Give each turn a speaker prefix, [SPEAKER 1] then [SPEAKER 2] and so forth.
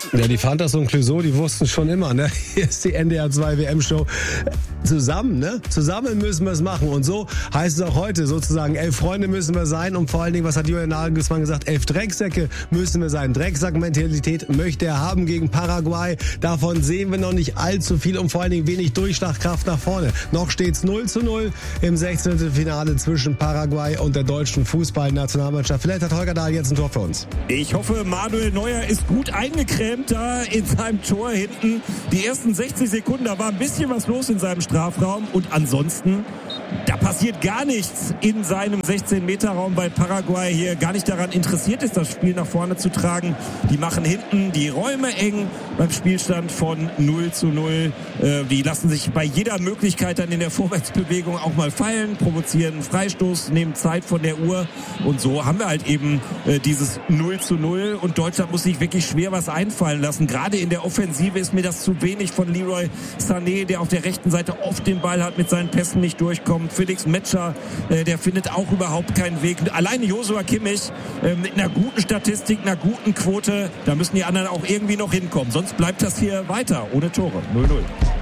[SPEAKER 1] Ja, die Fantas und Clouseau, die wussten schon immer, ne? Hier ist die NDR 2 WM-Show. Zusammen, ne? Zusammen müssen wir es machen. Und so heißt es auch heute sozusagen, 11 Freunde müssen wir sein. Und vor allen Dingen, was hat Julian Nagelsmann gesagt? 11 Drecksäcke müssen wir sein. Drecksack-Mentalität möchte er haben gegen Paraguay. Davon sehen wir noch nicht allzu viel und vor allen Dingen wenig Durchschlagkraft nach vorne. Noch steht's 0:0 im 16. Finale zwischen Paraguay und der deutschen Fußballnationalmannschaft. Vielleicht hat Holger Dahl jetzt ein Tor für uns.
[SPEAKER 2] Ich hoffe, Manuel Neuer ist gut eingecremt da in seinem Tor hinten. Die ersten 60 Sekunden, da war ein bisschen was los in seinem Strafraum. Und ansonsten, da passiert gar nichts in seinem 16-Meter-Raum, weil Paraguay hier gar nicht daran interessiert ist, das Spiel nach vorne zu tragen. Die machen hinten die Räume eng beim Spielstand von 0:0. Die lassen sich bei jeder Möglichkeit dann in der Vorwärtsbewegung auch mal fallen, provozieren einen Freistoß, nehmen Zeit von der Uhr. Und so haben wir halt eben dieses 0:0. Und Deutschland muss sich wirklich schwer was einfallen lassen. Gerade in der Offensive ist mir das zu wenig von Leroy Sané, der auf der rechten Seite oft den Ball hat, mit seinen Pässen nicht durchkommt. Felix Metscher, der findet auch überhaupt keinen Weg. Alleine Joshua Kimmich mit einer guten Statistik, einer guten Quote, da müssen die anderen auch irgendwie noch hinkommen. Sonst bleibt das hier weiter ohne Tore. 0:0.